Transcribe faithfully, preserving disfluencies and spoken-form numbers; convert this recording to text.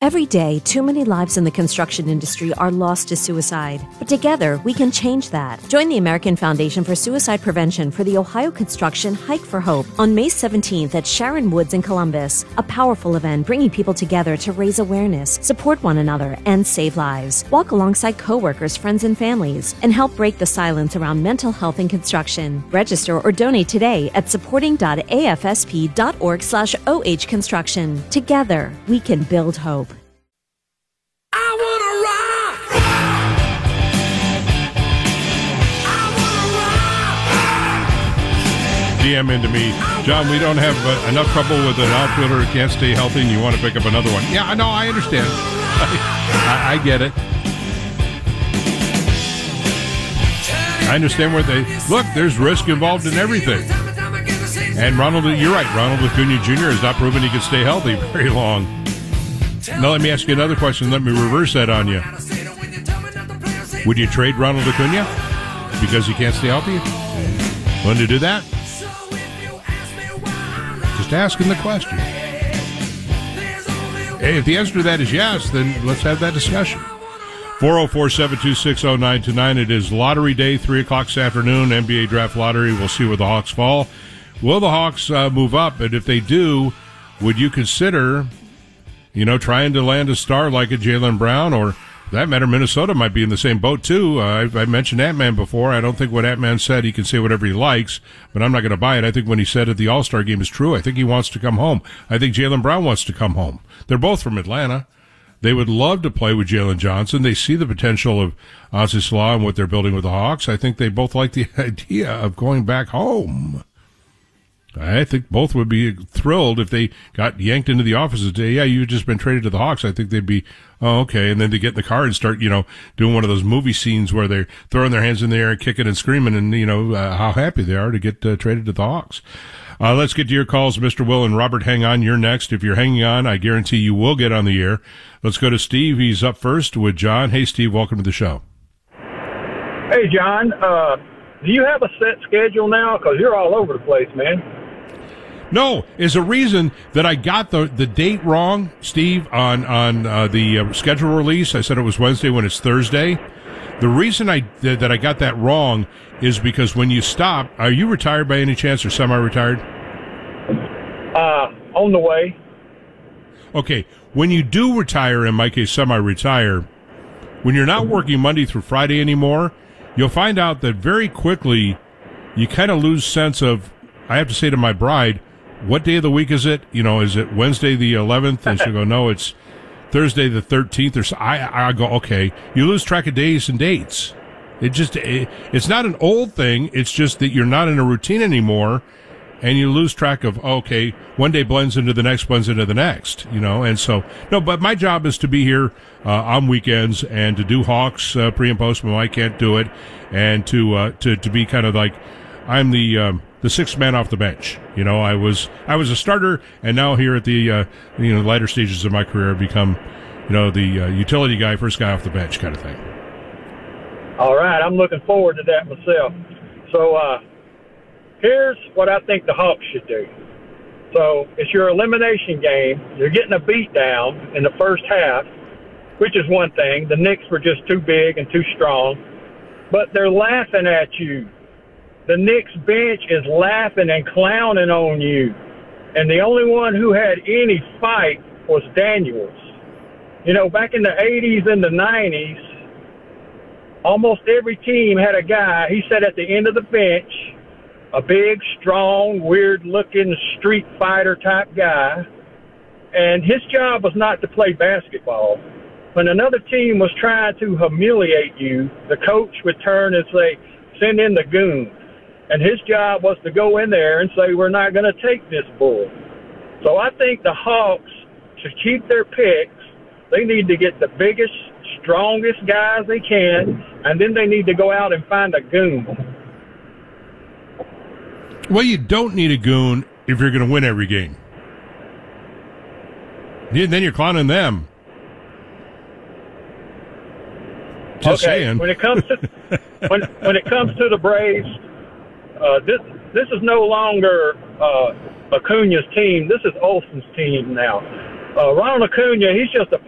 Every day, too many lives in the construction industry are lost to suicide. But together, we can change that. Join the American Foundation for Suicide Prevention for the Ohio Construction Hike for Hope on May seventeenth at Sharon Woods in Columbus. A powerful event bringing people together to raise awareness, support one another, and save lives. Walk alongside coworkers, friends, and families, and help break the silence around mental health in construction. Register or donate today at supporting.afsp.org slash OH construction. Together, we can build hope. I wanna rock. I wanna rock. D M into me, John, we don't have uh, enough trouble with an outfielder who can't stay healthy and you want to pick up another one. Yeah, I know, I understand. I, I get it. I understand where they... Look, there's risk involved in everything. And Ronald, you're right, Ronald Acuna Junior has not proven he can stay healthy very long. Now let me ask you another question. Let me reverse that on you. Would you trade Ronald Acuna because he can't stay healthy? Want to do that? Just asking the question. Hey, if the answer to that is yes, then let's have that discussion. four oh four, seven two six, oh nine two nine. It is lottery day, three o'clock this afternoon, N B A draft lottery. We'll see where the Hawks fall. Will the Hawks uh, move up? And if they do, would you consider... You know, trying to land a star like a Jaylen Brown, or for that matter, Minnesota might be in the same boat, too. Uh, I, I mentioned Ant-Man before. I don't think what Ant-Man said, he can say whatever he likes, but I'm not going to buy it. I think when he said at the All-Star game is true. I think he wants to come home. I think Jaylen Brown wants to come home. They're both from Atlanta. They would love to play with Jalen Johnson. They see the potential of Ozzie Salah and what they're building with the Hawks. I think they both like the idea of going back home. I think both would be thrilled if they got yanked into the office and say, yeah, you've just been traded to the Hawks. I think they'd be, oh, okay. And then they get in the car and start, you know, doing one of those movie scenes where they're throwing their hands in the air and kicking and screaming and, you know, uh, how happy they are to get uh, traded to the Hawks. Uh, let's get to your calls, Mister Will and Robert. Hang on. You're next. If you're hanging on, I guarantee you will get on the air. Let's go to Steve. He's up first with John. Hey, Steve, welcome to the show. Hey, John. Uh, do you have a set schedule now? Because you're all over the place, man. No, is a reason that I got the the date wrong, Steve, on on uh, the uh, schedule release. I said it was Wednesday when it's Thursday. The reason I th- that I got that wrong is because when you stop, are you retired by any chance or semi-retired? Uh, on the way. Okay, when you do retire, in my case, semi-retire, when you're not working Monday through Friday anymore, you'll find out that very quickly you kind of lose sense of. I have to say to my bride, what day of the week is it? You know, is it Wednesday the eleventh? And she'll go, no, it's Thursday the thirteenth. Or so. I, I go, okay. You lose track of days and dates. It just, it, it's not an old thing. It's just that you're not in a routine anymore, and you lose track of, okay, one day blends into the next, blends into the next, you know. And so, no, but my job is to be here uh, on weekends and to do Hawks uh, pre and post when I can't do it, and to uh, to to be kind of like, I'm the um, the sixth man off the bench. You know, I was I was a starter, and now here at the uh, you know later stages of my career, I've become you know the uh, utility guy, first guy off the bench kind of thing. All right, I'm looking forward to that myself. So uh, here's what I think the Hawks should do. So it's your elimination game. You're getting a beat down in the first half, which is one thing. The Knicks were just too big and too strong, but they're laughing at you. The Knicks bench is laughing and clowning on you. And the only one who had any fight was Daniels. You know, back in the eighties and the nineties, almost every team had a guy, he sat at the end of the bench, a big, strong, weird-looking street fighter type guy. And his job was not to play basketball. When another team was trying to humiliate you, the coach would turn and say, send in the goon. And his job was to go in there and say, we're not going to take this bull. So I think the Hawks should keep their picks. They need to get the biggest, strongest guys they can, and then they need to go out and find a goon. Well, you don't need a goon if you're going to win every game. Then you're clowning them. Just okay. saying. When it comes to when when it comes to the Braves, uh, this this is no longer uh, Acuna's team. This is Olson's team now. Uh, Ronald Acuna, he's just a